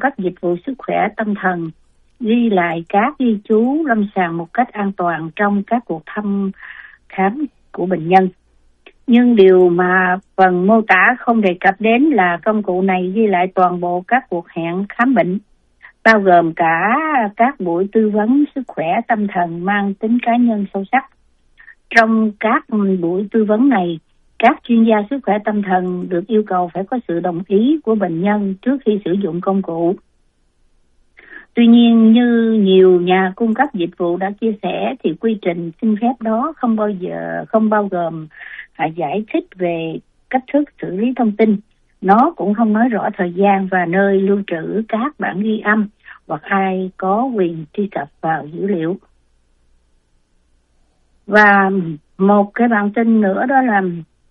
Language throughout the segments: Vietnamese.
cấp dịch vụ sức khỏe tâm thần ghi lại các ghi chú lâm sàng một cách an toàn trong các cuộc thăm khám của bệnh nhân. Nhưng điều mà phần mô tả không đề cập đến là công cụ này ghi lại toàn bộ các cuộc hẹn khám bệnh, bao gồm cả các buổi tư vấn sức khỏe tâm thần mang tính cá nhân sâu sắc. Trong các buổi tư vấn này, các chuyên gia sức khỏe tâm thần được yêu cầu phải có sự đồng ý của bệnh nhân trước khi sử dụng công cụ. Tuy nhiên, như nhiều nhà cung cấp dịch vụ đã chia sẻ, thì quy trình xin phép đó không bao gồm giải thích về cách thức xử lý thông tin. Nó cũng không nói rõ thời gian và nơi lưu trữ các bản ghi âm hoặc ai có quyền truy cập vào dữ liệu. Và một cái bản tin nữa đó là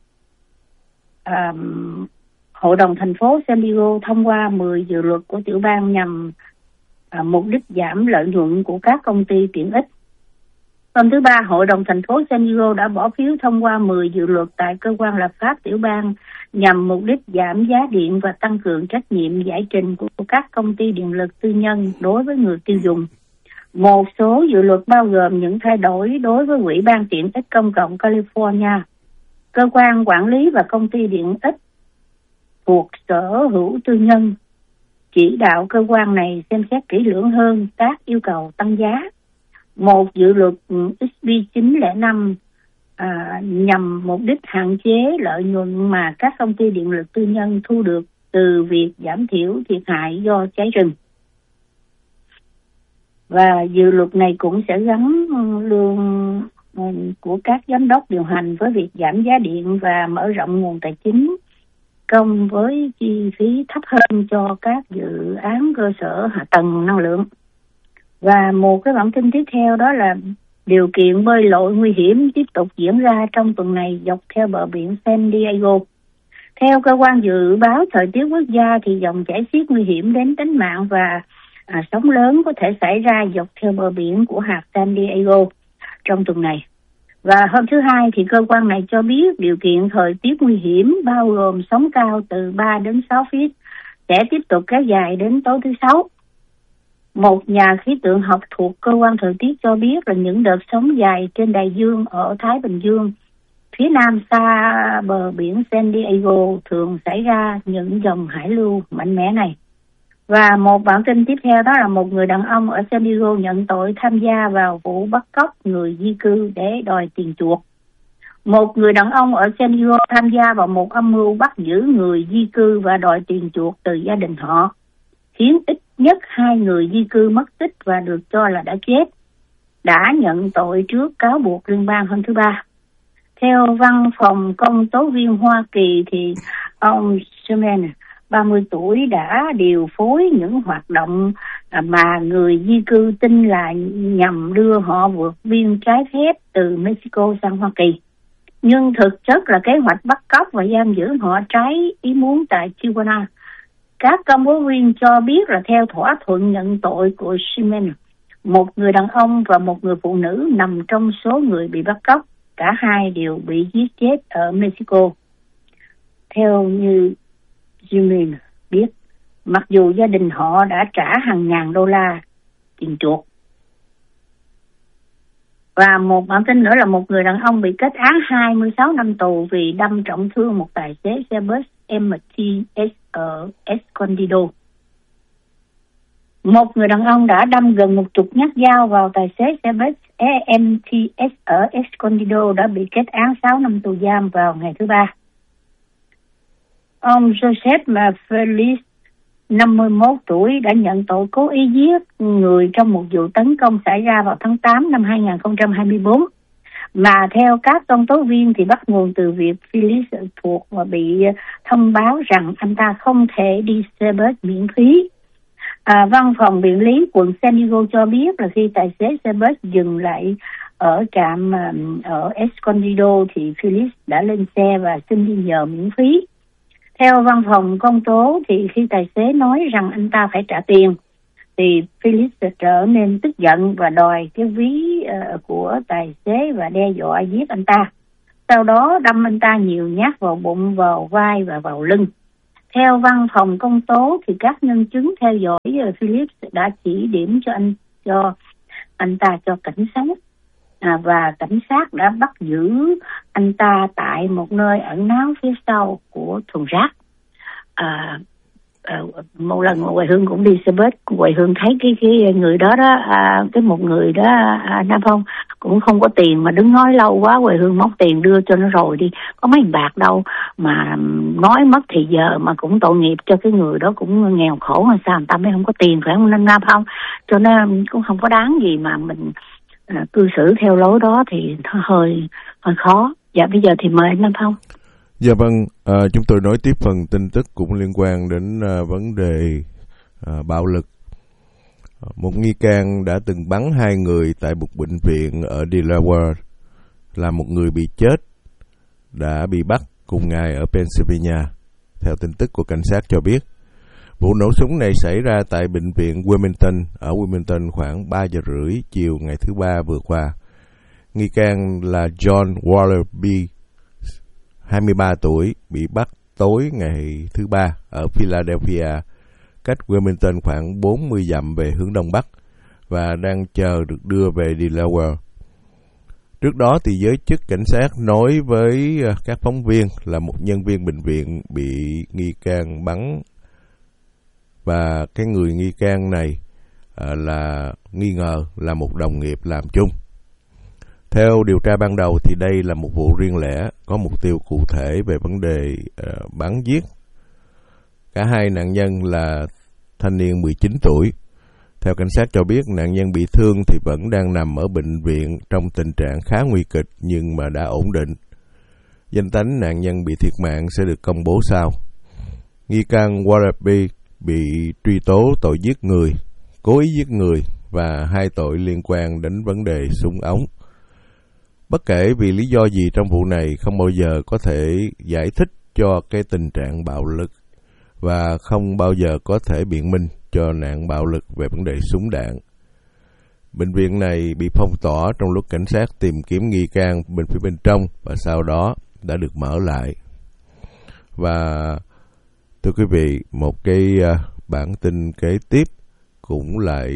Hội đồng thành phố San Diego thông qua 10 dự luật của tiểu bang nhằm mục đích giảm lợi nhuận của các công ty tiện ích. Hôm thứ Ba, Hội đồng thành phố San Diego đã bỏ phiếu thông qua 10 dự luật tại cơ quan lập pháp tiểu bang nhằm mục đích giảm giá điện và tăng cường trách nhiệm giải trình của các công ty điện lực tư nhân đối với người tiêu dùng. Một số dự luật bao gồm những thay đổi đối với Ủy ban tiện ích công cộng California, cơ quan quản lý và công ty điện ích thuộc sở hữu tư nhân, chỉ đạo cơ quan này xem xét kỹ lưỡng hơn các yêu cầu tăng giá. Một dự luật SB 905 nhằm mục đích hạn chế lợi nhuận mà các công ty điện lực tư nhân thu được từ việc giảm thiểu thiệt hại do cháy rừng. Và dự luật này cũng sẽ gắn lương của các giám đốc điều hành với việc giảm giá điện và mở rộng nguồn tài chính công với chi phí thấp hơn cho các dự án cơ sở hạ tầng năng lượng. Và một cái bản tin tiếp theo đó là điều kiện bơi lội nguy hiểm tiếp tục diễn ra trong tuần này dọc theo bờ biển San Diego. Theo cơ quan dự báo thời tiết quốc gia thì dòng chảy xiết nguy hiểm đến tính mạng và sóng lớn có thể xảy ra dọc theo bờ biển của hạt San Diego trong tuần này. Và hôm thứ Hai thì cơ quan này cho biết điều kiện thời tiết nguy hiểm bao gồm sóng cao từ 3 đến 6 feet sẽ tiếp tục kéo dài đến tối thứ Sáu. Một nhà khí tượng học thuộc cơ quan thời tiết cho biết là những đợt sóng dài trên đại dương ở Thái Bình Dương, phía nam xa bờ biển San Diego thường xảy ra những dòng hải lưu mạnh mẽ này. Và một bản tin tiếp theo đó là một người đàn ông ở San Diego nhận tội tham gia vào vụ bắt cóc người di cư để đòi tiền chuộc. Một người đàn ông ở San Diego tham gia vào một âm mưu bắt giữ người di cư và đòi tiền chuộc từ gia đình họ, khiến ít nhất 2 người di cư mất tích và được cho là đã chết, đã nhận tội trước cáo buộc liên bang hôm thứ Ba. Theo văn phòng công tố viên Hoa Kỳ thì ông Sherman, 30 tuổi, đã điều phối những hoạt động mà người di cư tin là nhằm đưa họ vượt biên trái phép từ Mexico sang Hoa Kỳ. Nhưng thực chất là kế hoạch bắt cóc và giam giữ họ trái ý muốn tại Tijuana. Các công tố viên cho biết là theo thỏa thuận nhận tội của Sherman, một người đàn ông và một người phụ nữ nằm trong số người bị bắt cóc. Cả hai đều bị giết chết ở Mexico. Theo như Jimmy biết, mặc dù gia đình họ đã trả hàng ngàn đô la tiền chuộc. Và một bản tin nữa là một người đàn ông bị kết án 26 năm tù vì đâm trọng thương một tài xế xe bus MTS ở Escondido. Một người đàn ông đã đâm gần 10 nhát dao vào tài xế xe bus MTS ở Escondido đã bị kết án 6 năm tù giam vào ngày thứ Ba. Ông Joseph Felix, 51 tuổi, đã nhận tội cố ý giết người trong một vụ tấn công xảy ra vào tháng 8 năm 2024. Mà theo các công tố viên thì bắt nguồn từ việc Felix thuộc và bị thông báo rằng anh ta không thể đi xe bus miễn phí. Văn phòng viện lý quận San Diego cho biết là khi tài xế xe bus dừng lại ở trạm ở Escondido thì Felix đã lên xe và xin đi nhờ miễn phí. Theo văn phòng công tố thì khi tài xế nói rằng anh ta phải trả tiền thì Felix trở nên tức giận và đòi cái ví của tài xế và đe dọa giết anh ta. Sau đó đâm anh ta nhiều nhát vào bụng, vào vai và vào lưng. Theo văn phòng công tố thì các nhân chứng theo dõi Phillips đã chỉ điểm cho anh ta cho cảnh sát, và cảnh sát đã bắt giữ anh ta tại một nơi ẩn náu phía sau của thùng rác. Một lần Hoài Hương cũng đi xe bus, Hoài Hương thấy cái người đó cái một người đó Nam Phong cũng không có tiền mà đứng nói lâu quá, Hoài Hương móc tiền đưa cho nó rồi đi, có mấy bạc đâu mà nói mất thì giờ, mà cũng tội nghiệp cho cái người đó cũng nghèo khổ mà sao người ta mới không có tiền, phải không Nam Phong? Cho nên cũng không có đáng gì mà mình cư xử theo lối đó thì hơi khó. Dạ bây giờ thì mời anh Nam Phong. Dạ vâng, chúng tôi nói tiếp phần tin tức cũng liên quan đến vấn đề bạo lực. Một nghi can đã từng bắn 2 người tại một bệnh viện ở Delaware, là một người bị chết đã bị bắt cùng ngày ở Pennsylvania, theo tin tức của cảnh sát cho biết. Vụ nổ súng này xảy ra tại bệnh viện Wilmington ở Wilmington khoảng 3 giờ rưỡi chiều ngày thứ Ba vừa qua. Nghi can là John Wallaby, 23 tuổi, bị bắt tối ngày thứ Ba ở Philadelphia, cách Wilmington khoảng 40 dặm về hướng Đông Bắc, và đang chờ được đưa về Delaware. Trước đó thì giới chức cảnh sát nói với các phóng viên là một nhân viên bệnh viện bị nghi can bắn, và cái người nghi can này là nghi ngờ là một đồng nghiệp làm chung. Theo điều tra ban đầu thì đây là một vụ riêng lẻ có mục tiêu cụ thể về vấn đề bắn giết. Cả hai nạn nhân là thanh niên 19 tuổi. Theo cảnh sát cho biết, nạn nhân bị thương thì vẫn đang nằm ở bệnh viện trong tình trạng khá nguy kịch nhưng mà đã ổn định. Danh tính nạn nhân bị thiệt mạng sẽ được công bố sau. Nghi can Wallaby bị truy tố tội giết người, cố ý giết người và 2 tội liên quan đến vấn đề súng ống. Bất kể vì lý do gì trong vụ này, không bao giờ có thể giải thích cho cái tình trạng bạo lực và không bao giờ có thể biện minh cho nạn bạo lực về vấn đề súng đạn. Bệnh viện này bị phong tỏa trong lúc cảnh sát tìm kiếm nghi can bên phía bên trong và sau đó đã được mở lại. Và thưa quý vị, một cái bản tin kế tiếp cũng lại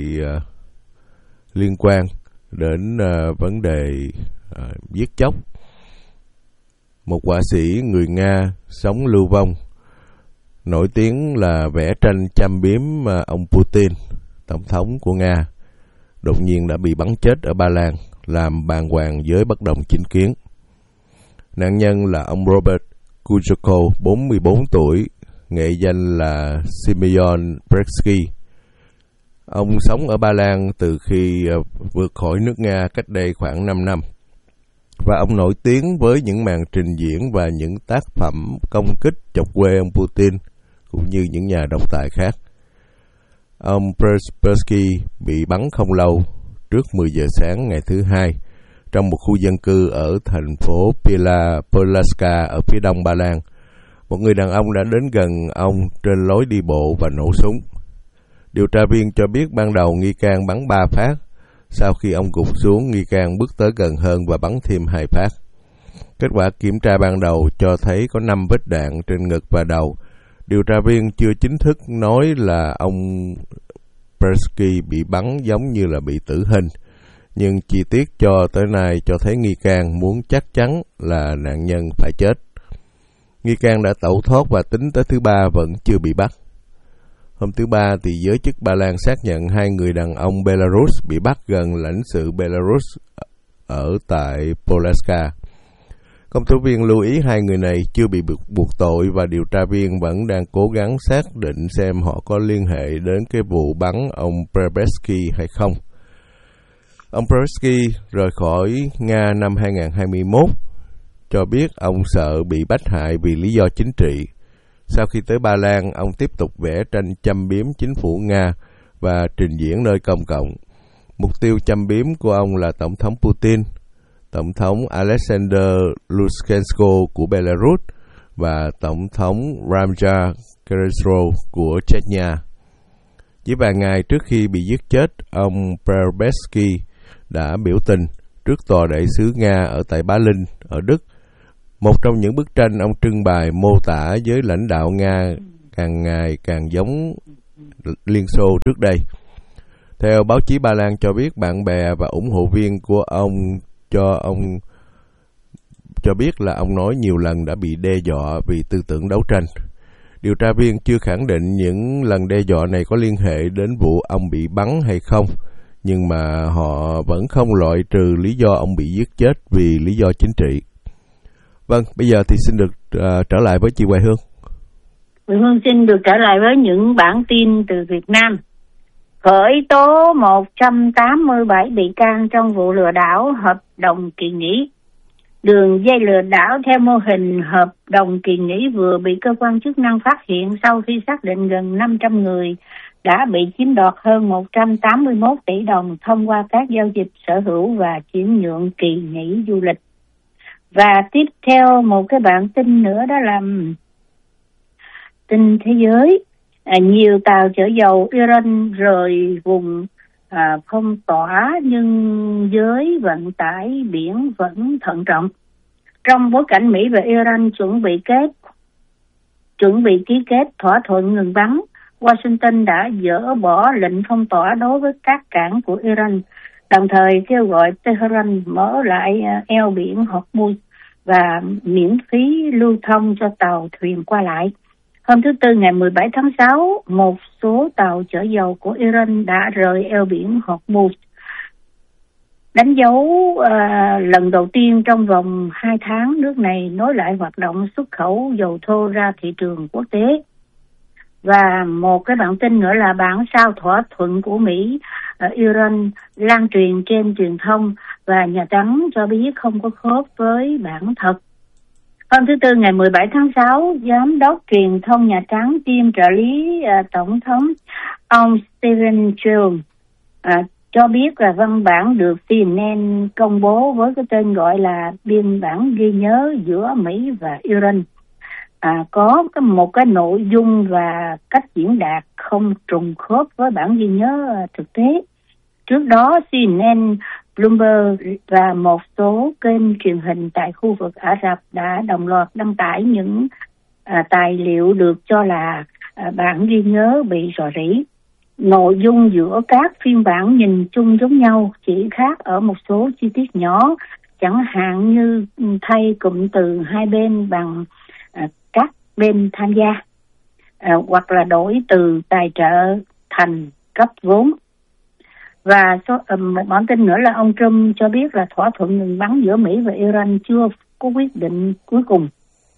liên quan đến vấn đề giết chóc. Một họa sĩ người Nga sống lưu vong, nổi tiếng là vẽ tranh châm biếm ông Putin, tổng thống của Nga, đột nhiên đã bị bắn chết ở Ba Lan, làm bàng hoàng giới bất đồng chính kiến. Nạn nhân là ông Robert Kuzhakov, 44 tuổi, nghệ danh là Simeon Bredsky. Ông sống ở Ba Lan từ khi vượt khỏi nước Nga cách đây khoảng 5 năm. Và ông nổi tiếng với những màn trình diễn và những tác phẩm công kích chọc quê ông Putin, cũng như những nhà độc tài khác. Ông Bredsky bị bắn không lâu, trước 10 giờ sáng ngày thứ Hai, trong một khu dân cư ở thành phố Polaska ở phía đông Ba Lan. Một người đàn ông đã đến gần ông trên lối đi bộ và nổ súng. Điều tra viên cho biết ban đầu nghi can bắn 3 phát. Sau khi ông gục xuống, nghi can bước tới gần hơn và bắn thêm 2 phát. Kết quả kiểm tra ban đầu cho thấy có 5 vết đạn trên ngực và đầu. Điều tra viên chưa chính thức nói là ông Bredsky bị bắn giống như là bị tử hình, nhưng chi tiết cho tới nay cho thấy nghi can muốn chắc chắn là nạn nhân phải chết. Nghi can đã tẩu thoát và tính tới thứ Ba vẫn chưa bị bắt. Hôm thứ Ba thì giới chức Ba Lan xác nhận 2 người đàn ông Belarus bị bắt gần lãnh sự Belarus ở tại Polaska. Công tố viên lưu ý 2 người này chưa bị buộc tội và điều tra viên vẫn đang cố gắng xác định xem họ có liên hệ đến cái vụ bắn ông Bredsky hay không. Ông Bredsky rời khỏi Nga năm 2021, cho biết ông sợ bị bách hại vì lý do chính trị. Sau khi tới Ba Lan, ông tiếp tục vẽ tranh châm biếm chính phủ Nga và trình diễn nơi công cộng. Mục tiêu châm biếm của ông là Tổng thống Putin, Tổng thống Alexander Lukashenko của Belarus và Tổng thống Ramzan Kadyrov của Chechnya. Chỉ vài ngày trước khi bị giết chết, ông Bredsky đã biểu tình trước tòa đại sứ Nga ở tại Berlin ở Đức. Một trong những bức tranh ông trưng bày mô tả giới lãnh đạo Nga càng ngày càng giống Liên Xô trước đây. Theo báo chí Ba Lan cho biết, bạn bè và ủng hộ viên của ông cho biết là ông nói nhiều lần đã bị đe dọa vì tư tưởng đấu tranh. Điều tra viên chưa khẳng định những lần đe dọa này có liên hệ đến vụ ông bị bắn hay không, nhưng mà họ vẫn không loại trừ lý do ông bị giết chết vì lý do chính trị. Vâng, bây giờ thì xin được trở lại với chị Hoài Hương. Hoài Hương xin được trở lại với những bản tin từ Việt Nam. Khởi tố 187 bị can trong vụ lừa đảo hợp đồng kỳ nghỉ. Đường dây lừa đảo theo mô hình hợp đồng kỳ nghỉ vừa bị cơ quan chức năng phát hiện sau khi xác định gần 500 người đã bị chiếm đoạt hơn 181 tỷ đồng thông qua các giao dịch sở hữu và chuyển nhượng kỳ nghỉ du lịch. Và tiếp theo một cái bản tin nữa, đó là tin thế giới. Nhiều tàu chở dầu Iran rời vùng phong tỏa, nhưng giới vận tải biển vẫn thận trọng. Trong bối cảnh Mỹ và Iran chuẩn bị ký kết thỏa thuận ngừng bắn, Washington đã dỡ bỏ lệnh phong tỏa đối với các cảng của Iran, đồng thời kêu gọi Tehran mở lại eo biển Hormuz và miễn phí lưu thông cho tàu thuyền qua lại. Hôm thứ Tư ngày 17 tháng 6, một số tàu chở dầu của Iran đã rời eo biển Hormuz, đánh dấu lần đầu tiên trong vòng 2 tháng nước này nối lại hoạt động xuất khẩu dầu thô ra thị trường quốc tế. Và một cái bản tin nữa là bản sao thỏa thuận của Mỹ Iran lan truyền trên truyền thông và Nhà Trắng cho biết không có khớp với bản thật. Hôm thứ Tư ngày 17 tháng 6, Giám đốc truyền thông Nhà Trắng kiêm trợ lý Tổng thống ông Stephen Jones cho biết là văn bản được CNN công bố với cái tên gọi là biên bản ghi nhớ giữa Mỹ và Iran có một cái nội dung và cách diễn đạt không trùng khớp với bản ghi nhớ thực tế. Trước đó, CNN, Bloomberg và một số kênh truyền hình tại khu vực Ả Rập đã đồng loạt đăng tải những tài liệu được cho là bản ghi nhớ bị rò rỉ. Nội dung giữa các phiên bản nhìn chung giống nhau, chỉ khác ở một số chi tiết nhỏ, chẳng hạn như thay cụm từ hai bên bằng các bên tham gia, hoặc là đổi từ tài trợ thành cấp vốn. Và một bản tin nữa là ông Trump cho biết là thỏa thuận ngừng bắn giữa Mỹ và Iran chưa có quyết định cuối cùng.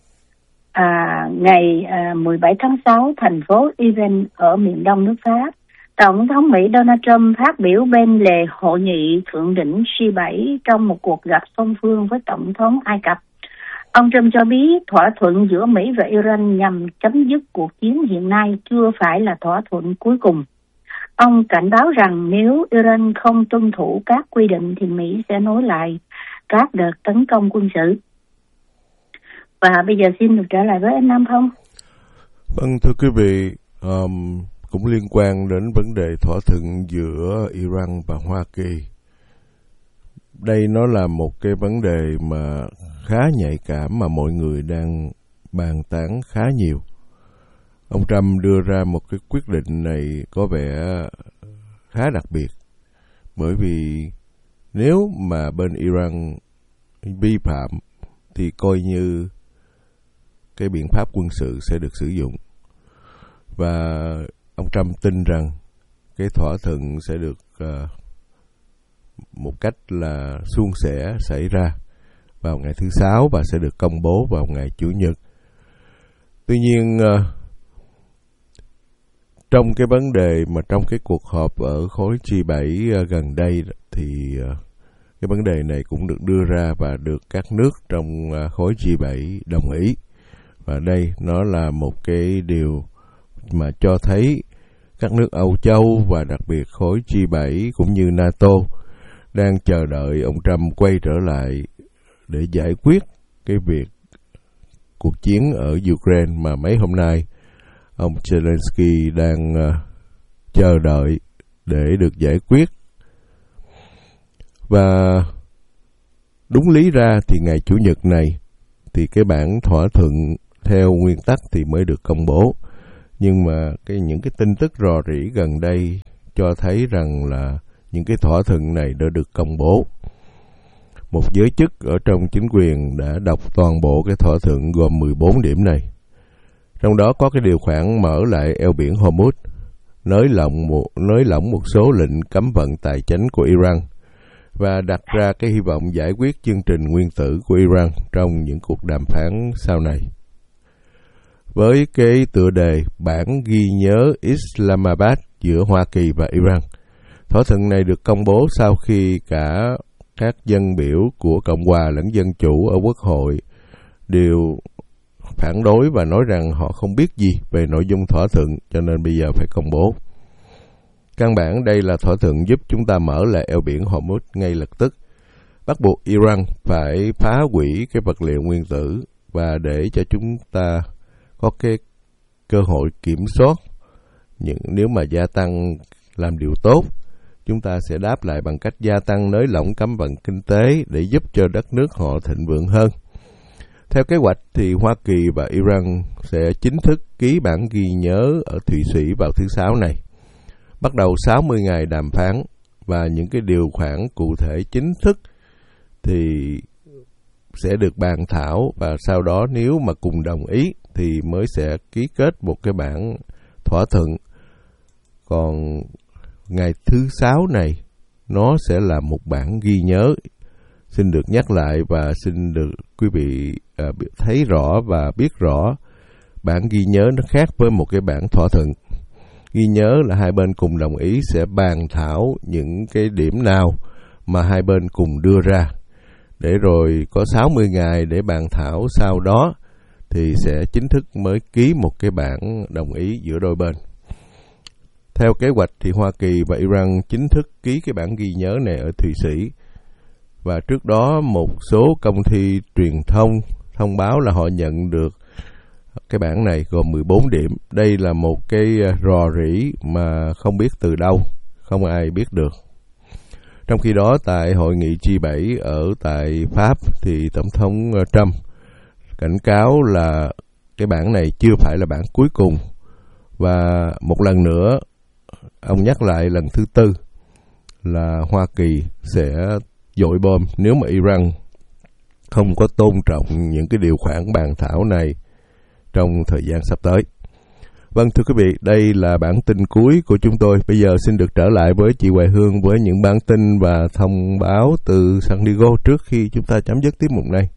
Ngày 17 tháng 6, thành phố Even ở miền đông nước Pháp, Tổng thống Mỹ Donald Trump phát biểu bên lề hội nghị thượng đỉnh G7 trong một cuộc gặp song phương với Tổng thống Ai Cập. Ông Trump cho biết thỏa thuận giữa Mỹ và Iran nhằm chấm dứt cuộc chiến hiện nay chưa phải là thỏa thuận cuối cùng. Ông cảnh báo rằng nếu Iran không tuân thủ các quy định thì Mỹ sẽ nối lại các đợt tấn công quân sự. Và bây giờ xin được trở lại với anh Nam Phong. Vâng, thưa quý vị, cũng liên quan đến vấn đề thỏa thuận giữa Iran và Hoa Kỳ. Đây nó là một cái vấn đề mà khá nhạy cảm mà mọi người đang bàn tán khá nhiều. Ông Trump đưa ra một cái quyết định này có vẻ khá đặc biệt, bởi vì nếu mà bên Iran vi phạm thì coi như cái biện pháp quân sự sẽ được sử dụng. Và ông Trump tin rằng cái thỏa thuận sẽ được một cách là suôn sẻ xảy ra vào ngày thứ Sáu và sẽ được công bố vào ngày Chủ nhật. Tuy nhiên, trong cái vấn đề mà trong cái cuộc họp ở khối G7 gần đây thì cái vấn đề này cũng được đưa ra và được các nước trong khối G7 đồng ý. Và đây nó là một cái điều mà cho thấy các nước Âu Châu và đặc biệt khối G7 cũng như NATO đang chờ đợi ông Trump quay trở lại để giải quyết cái việc cuộc chiến ở Ukraine mà mấy hôm nay ông Zelensky đang chờ đợi để được giải quyết. Và đúng lý ra thì ngày Chủ nhật này thì cái bản thỏa thuận theo nguyên tắc thì mới được công bố. Nhưng mà những cái tin tức rò rỉ gần đây cho thấy rằng là những cái thỏa thuận này đã được công bố. Một giới chức ở trong chính quyền đã đọc toàn bộ cái thỏa thuận gồm 14 điểm này. Trong đó có cái điều khoản mở lại eo biển Hormuz, nới lỏng một số lệnh cấm vận tài chánh của Iran và đặt ra cái hy vọng giải quyết chương trình nguyên tử của Iran trong những cuộc đàm phán sau này. Với cái tựa đề bản ghi nhớ Islamabad giữa Hoa Kỳ và Iran, thỏa thuận này được công bố sau khi cả các dân biểu của Cộng hòa lẫn Dân chủ ở Quốc hội đều phản đối và nói rằng họ không biết gì về nội dung thỏa thuận, cho nên bây giờ phải công bố. Căn bản đây là thỏa thuận giúp chúng ta mở lại eo biển Hormuz ngay lập tức, bắt buộc Iran phải phá hủy cái vật liệu nguyên tử và để cho chúng ta có cái cơ hội kiểm soát. Nếu mà gia tăng làm điều tốt, chúng ta sẽ đáp lại bằng cách gia tăng nới lỏng cấm vận kinh tế để giúp cho đất nước họ thịnh vượng hơn. Theo kế hoạch thì Hoa Kỳ và Iran sẽ chính thức ký bản ghi nhớ ở Thụy Sĩ vào thứ Sáu này. Bắt đầu 60 ngày đàm phán và những cái điều khoản cụ thể chính thức thì sẽ được bàn thảo, và sau đó nếu mà cùng đồng ý thì mới sẽ ký kết một cái bản thỏa thuận. Còn ngày thứ Sáu này nó sẽ là một bản ghi nhớ. Xin được nhắc lại và xin được quý vị thấy rõ và biết rõ, bản ghi nhớ nó khác với một cái bản thỏa thuận. Ghi nhớ là hai bên cùng đồng ý sẽ bàn thảo những cái điểm nào mà hai bên cùng đưa ra, để rồi có 60 ngày để bàn thảo, sau đó thì sẽ chính thức mới ký một cái bản đồng ý giữa đôi bên. Theo kế hoạch thì Hoa Kỳ và Iran chính thức ký cái bản ghi nhớ này ở Thụy Sĩ. Và trước đó một số công ty truyền thông báo là họ nhận được cái bản này gồm 14 điểm. Đây là một cái rò rỉ mà không biết từ đâu, không ai biết được. Trong khi đó tại hội nghị G7 ở tại Pháp thì Tổng thống Trump cảnh cáo là cái bản này chưa phải là bản cuối cùng. Và một lần nữa, ông nhắc lại lần thứ tư là Hoa Kỳ sẽ dội bom nếu mà Iran không có tôn trọng những cái điều khoản bàn thảo này trong thời gian sắp tới. Vâng, thưa quý vị, đây là bản tin cuối của chúng tôi. Bây giờ xin được trở lại với chị Hoài Hương với những bản tin và thông báo từ San Diego trước khi chúng ta chấm dứt tiết mục này.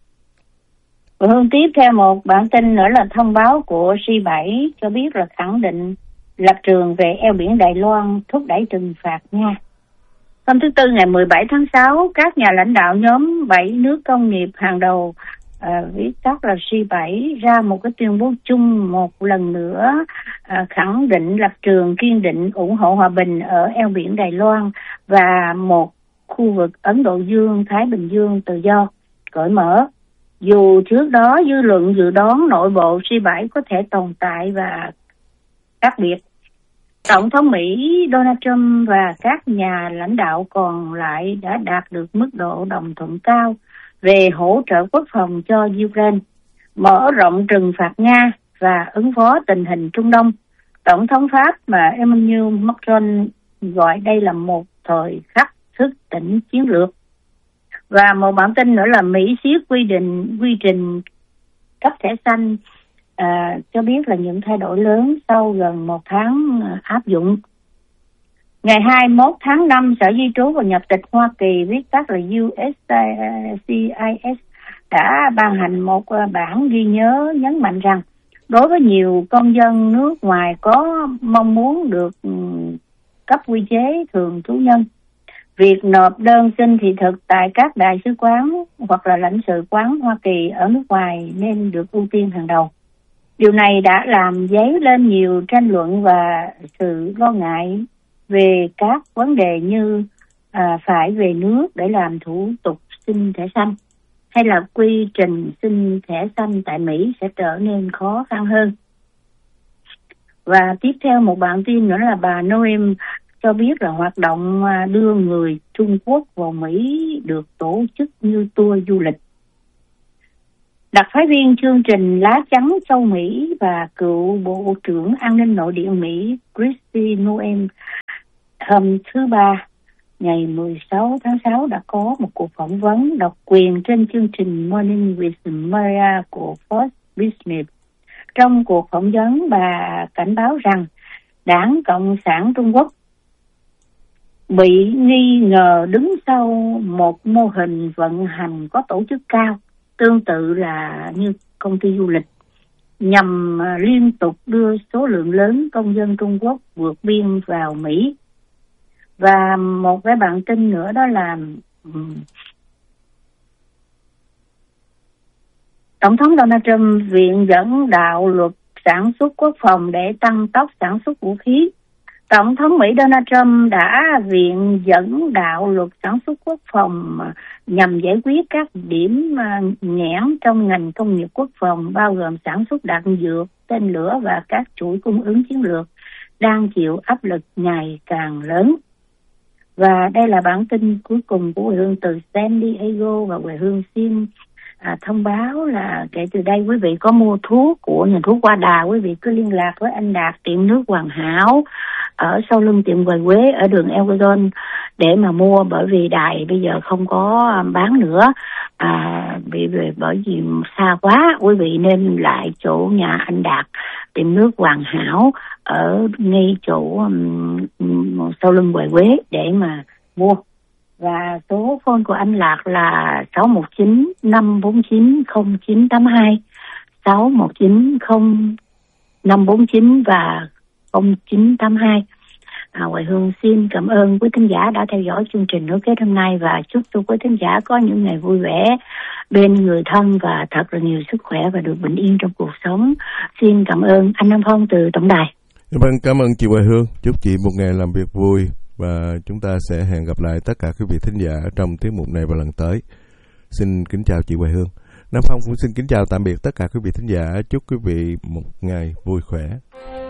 Hương tiếp theo một bản tin nữa là thông báo của G7 cho biết là khẳng định lập trường về eo biển Đài Loan, thúc đẩy trừng phạt Nga. Hôm thứ Tư ngày 17 tháng 6, các nhà lãnh đạo nhóm 7 nước công nghiệp hàng đầu, viết tắt là G7, ra một cái tuyên bố chung một lần nữa khẳng định lập trường kiên định ủng hộ hòa bình ở eo biển Đài Loan và một khu vực Ấn Độ Dương-Thái Bình Dương tự do, cởi mở. Dù trước đó dư luận dự đoán nội bộ G7 có thể tồn tại và khác biệt, Tổng thống Mỹ Donald Trump và các nhà lãnh đạo còn lại đã đạt được mức độ đồng thuận cao về hỗ trợ quốc phòng cho Ukraine, mở rộng trừng phạt Nga và ứng phó tình hình Trung Đông. Tổng thống Pháp mà Emmanuel Macron gọi đây là một thời khắc thức tỉnh chiến lược. Và một bản tin nữa là Mỹ siết quy trình cấp thẻ xanh, cho biết là những thay đổi lớn sau gần một tháng áp dụng. Ngày 21 tháng 5, Sở Di trú và Nhập tịch Hoa Kỳ, viết tắt là USCIS, đã ban hành một bản ghi nhớ nhấn mạnh rằng đối với nhiều công dân nước ngoài có mong muốn được cấp quy chế thường trú nhân, việc nộp đơn xin thị thực tại các đại sứ quán hoặc là lãnh sự quán Hoa Kỳ ở nước ngoài nên được ưu tiên hàng đầu. Điều này đã làm dấy lên nhiều tranh luận và sự lo ngại về các vấn đề như phải về nước để làm thủ tục xin thẻ xanh, hay là quy trình xin thẻ xanh tại Mỹ sẽ trở nên khó khăn hơn. Và tiếp theo một bản tin nữa là bà Noem cho biết là hoạt động đưa người Trung Quốc vào Mỹ được tổ chức như tour du lịch. đặc phái viên chương trình Lá Chắn châu Mỹ và cựu Bộ trưởng An ninh Nội địa Mỹ Kristi Noem hôm thứ Ba, ngày 16 tháng 6 đã có một cuộc phỏng vấn độc quyền trên chương trình Morning with Maria của Fox Business. Trong cuộc phỏng vấn, bà cảnh báo rằng Đảng Cộng sản Trung Quốc bị nghi ngờ đứng sau một mô hình vận hành có tổ chức cao, tương tự là như công ty du lịch, nhằm liên tục đưa số lượng lớn công dân Trung Quốc vượt biên vào Mỹ. Và một cái bản tin nữa đó là Tổng thống Donald Trump viện dẫn đạo luật sản xuất quốc phòng để tăng tốc sản xuất vũ khí. Tổng thống Mỹ Donald Trump đã viện dẫn đạo luật sản xuất quốc phòng nhằm giải quyết các điểm nghẽn trong ngành công nghiệp quốc phòng, bao gồm sản xuất đạn dược, tên lửa và các chuỗi cung ứng chiến lược đang chịu áp lực ngày càng lớn. Và đây là bản tin cuối cùng của quê hương từ San Diego, và quê hương xin thông báo là kể từ đây quý vị có mua thuốc của nhà thuốc Hoa Đà, quý vị cứ liên lạc với anh Đạt tiệm nước Hoàn Hảo ở sau lưng tiệm Hoài Quế ở đường Elgin để mà mua, bởi vì đài bây giờ không có bán nữa, bởi vì xa quá. Quý vị nên lại chỗ nhà anh Đạt tiệm nước Hoàn Hảo ở ngay chỗ sau lưng Hoài Quế để mà mua. Và số phone của anh Lạc là 619-549-0982, 619-0549 và 0982. Hoài Hương xin cảm ơn quý thính giả đã theo dõi chương trình Nối Kết hôm nay, và chúc cho quý thính giả có những ngày vui vẻ bên người thân và thật là nhiều sức khỏe và được bình yên trong cuộc sống. Xin cảm ơn anh Nam Phong từ tổng đài. Vâng, cảm ơn chị Hoài Hương. Chúc chị một ngày làm việc vui, và chúng ta sẽ hẹn gặp lại tất cả quý vị thính giả trong tiết mục này vào lần tới. Xin kính chào chị Hoài Hương. Nam Phong cũng xin kính chào tạm biệt tất cả quý vị thính giả. Chúc quý vị một ngày vui khỏe.